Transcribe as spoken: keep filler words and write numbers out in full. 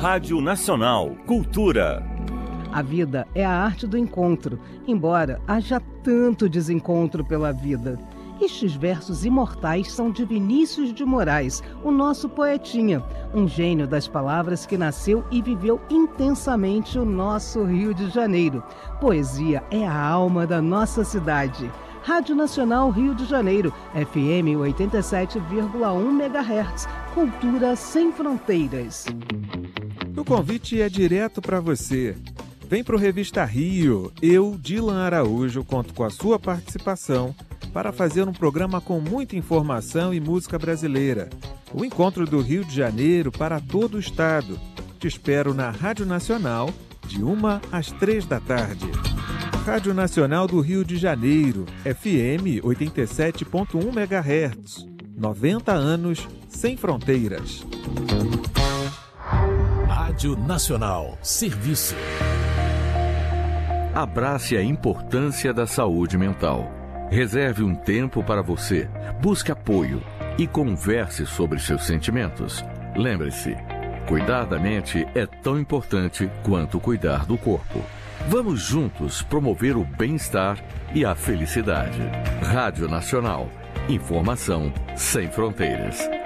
Rádio Nacional, Cultura. A vida é a arte do encontro, embora haja tanto desencontro pela vida. Estes versos imortais são de Vinícius de Moraes, o nosso poetinha, um gênio das palavras que nasceu e viveu intensamente o nosso Rio de Janeiro. Poesia é a alma da nossa cidade. Rádio Nacional Rio de Janeiro, F M oitenta e sete vírgula um megahertz, cultura sem fronteiras. O convite é direto para você. Vem pro Revista Rio. Eu, Dilan Araújo, conto com a sua participação para fazer um programa com muita informação e música brasileira. O encontro do Rio de Janeiro para todo o estado. Te espero na Rádio Nacional, de uma às três da tarde. Rádio Nacional do Rio de Janeiro, F M oitenta e sete ponto um megahertz. noventa anos sem fronteiras. Rádio Nacional, serviço. Abrace a importância da saúde mental. Reserve um tempo para você, busque apoio e converse sobre seus sentimentos. Lembre-se, cuidar da mente é tão importante quanto cuidar do corpo. Vamos juntos promover o bem-estar e a felicidade. Rádio Nacional. Informação sem fronteiras.